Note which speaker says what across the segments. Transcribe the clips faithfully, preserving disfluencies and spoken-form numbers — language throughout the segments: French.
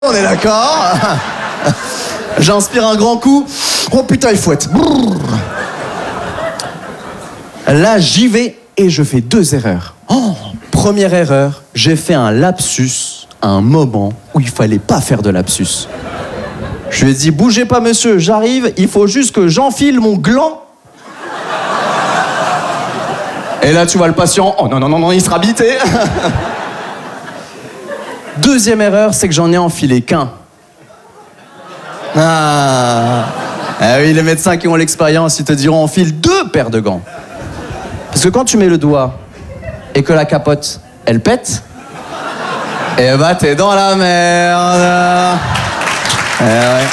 Speaker 1: On est d'accord. J'inspire un grand coup. Oh putain, il fouette. Là, j'y vais et je fais deux erreurs. Oh, première erreur, j'ai fait un lapsus à un moment où il fallait pas faire de lapsus. Je lui ai dit, bougez pas monsieur, j'arrive, il faut juste que j'enfile mon gland. Et là, tu vois le patient, oh non, non, non, non, il sera bité. Deuxième erreur, c'est que j'en ai enfilé qu'un. Ah. Ah oui, les médecins qui ont l'expérience, ils te diront enfile deux paires de gants. Parce que quand tu mets le doigt et que la capote, elle pète, et bah t'es dans la merde. Eh ouais.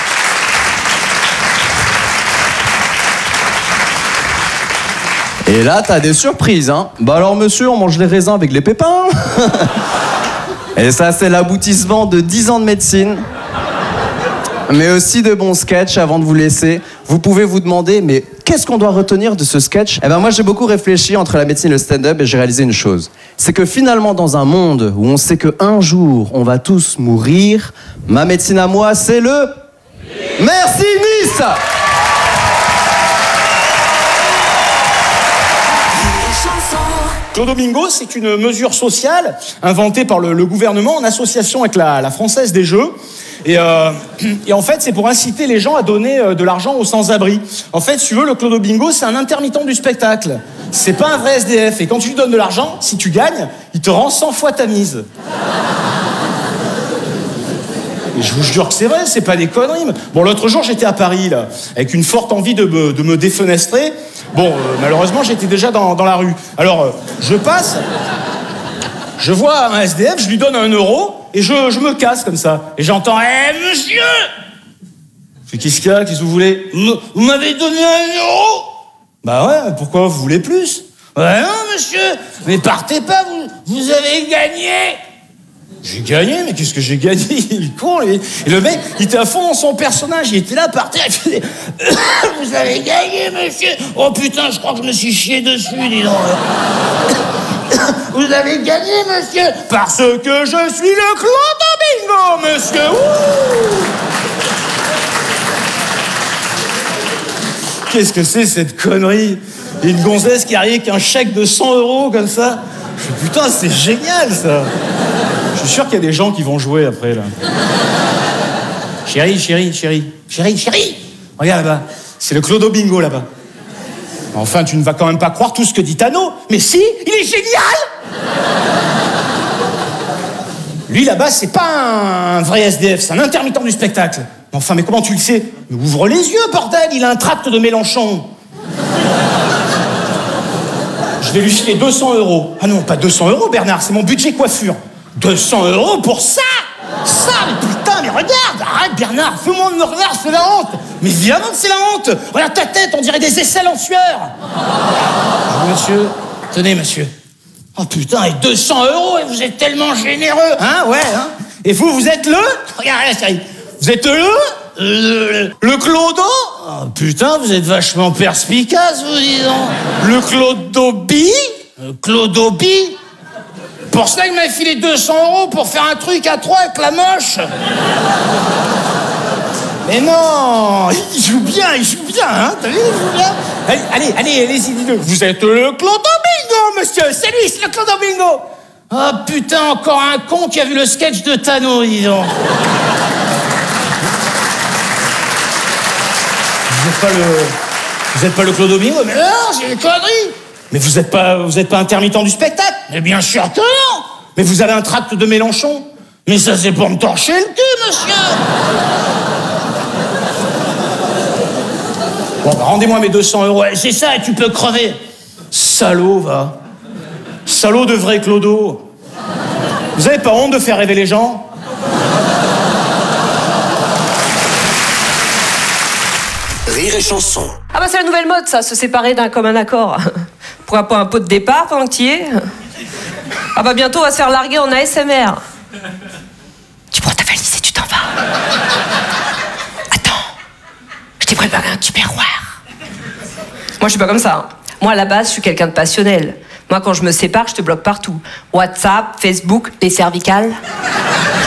Speaker 1: Et là, t'as des surprises, hein. Bah alors monsieur, on mange les raisins avec les pépins. Et ça, c'est l'aboutissement de dix ans de médecine. Mais aussi de bons sketchs avant de vous laisser. Vous pouvez vous demander, mais qu'est-ce qu'on doit retenir de ce sketch ? Eh ben moi, j'ai beaucoup réfléchi entre la médecine et le stand-up et j'ai réalisé une chose. C'est que finalement, dans un monde où on sait qu'un jour, on va tous mourir, ma médecine à moi, c'est le... Merci Nice !
Speaker 2: Clodo Bingo, c'est une mesure sociale inventée par le, le gouvernement en association avec la, la Française des Jeux. Et, euh, et en fait, c'est pour inciter les gens à donner euh, de l'argent aux sans-abri. En fait, si tu veux, le Clodo Bingo, c'est un intermittent du spectacle. C'est pas un vrai S D F. Et quand tu lui donnes de l'argent, si tu gagnes, il te rend cent fois ta mise. Et je vous jure que c'est vrai, c'est pas des conneries. Bon, l'autre jour, j'étais à Paris, là, avec une forte envie de me, de me défenestrer. Bon, euh, malheureusement, j'étais déjà dans, dans la rue. Alors, euh, je passe, je vois un S D F, je lui donne un euro, et je, je me casse comme ça. Et j'entends « Eh, monsieur !» Je fais « Qu'est-ce qu'il y a ? Qu'est-ce que vous voulez ? Vous m'avez donné un euro !» Bah ouais, pourquoi vous voulez plus ? Ouais, non, monsieur, mais partez pas, vous, vous avez gagné !» J'ai gagné, mais qu'est-ce que j'ai gagné ? Il est con, lui. Et le mec, il était à fond dans son personnage, il était là par terre, il faisait « Vous avez gagné, monsieur !» Oh putain, je crois que je me suis chié dessus, dis donc. Vous avez gagné, monsieur, parce que je suis le Clodo Bingo, monsieur. Ouh. Qu'est-ce que c'est cette connerie ? Une gonzesse qui arrive avec un chèque de cent euros comme ça. Je dis, putain, c'est génial ça. Je suis sûr qu'il y a des gens qui vont jouer après là. Chérie, chérie, chérie, chérie, chérie. Regarde là-bas, c'est le Clodo Bingo là-bas. Enfin, tu ne vas quand même pas croire tout ce que dit Tano. Mais si, il est génial. Lui, là-bas, c'est pas un vrai S D F, c'est un intermittent du spectacle. Enfin, mais comment tu le sais ? Mais ouvre les yeux, bordel, il a un tract de Mélenchon. Je vais lui filer deux cents euros. Ah non, pas deux cents euros, Bernard, c'est mon budget coiffure. deux cents euros pour ça ? Ça, mais putain, mais regarde, arrête Bernard, tout le monde me regarde, c'est la honte. Mais évidemment que c'est la honte. Regarde ta tête, on dirait des aisselles en sueur. Ah, monsieur, tenez monsieur. Oh putain, et deux cents euros, et vous êtes tellement généreux. Hein, ouais, hein. Et vous, vous êtes le... Regardez, chérie. Vous êtes le... Le, le Clodo. Oh putain, vous êtes vachement perspicace, vous dis donc. Le Clodobi. Le Clodobi. Pour ça, il m'a filé deux cents euros pour faire un truc à trois avec la moche. Mais non, il joue bien, il joue bien, hein, t'as vu, il joue bien. Allez, allez, allez, allez-y, dis-le. Vous êtes le Clodo Bingo, monsieur, c'est lui, c'est le Clodo Bingo. Oh putain, encore un con qui a vu le sketch de Tano, dis donc. Vous êtes pas le... Vous êtes pas le Clodo Bingo? Mais non, c'est une connerie. Mais vous êtes pas, vous êtes pas intermittent du spectacle? Mais bien sûr que non. Mais vous avez un tract de Mélenchon? Mais ça, c'est pour me torcher le cul, monsieur. Bon, bah, rendez-moi mes deux cents euros. C'est ça, et tu peux crever. Salaud, va. Salaud de vrai Clodo. Vous avez pas honte de faire rêver les gens?
Speaker 3: Rire et chanson.
Speaker 4: Ah bah c'est la nouvelle mode, ça, se séparer d'un commun accord. Pourquoi pas un pot de départ pendant que t'y es? Ah bah bientôt on va se faire larguer en A S M R. Tu prends ta valise et tu t'en vas. Attends, je t'ai préparé un tupperware. Moi je suis pas comme ça. Hein. Moi à la base je suis quelqu'un de passionnel. Moi quand je me sépare je te bloque partout. WhatsApp, Facebook, les cervicales.